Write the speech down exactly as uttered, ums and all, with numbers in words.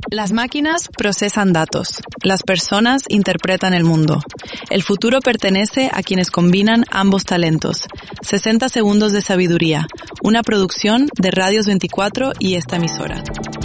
Las máquinas procesan datos, las personas interpretan el mundo. El futuro pertenece a quienes combinan ambos talentos. sesenta segundos de sabiduría, una producción de Radios veinticuatro y esta emisora.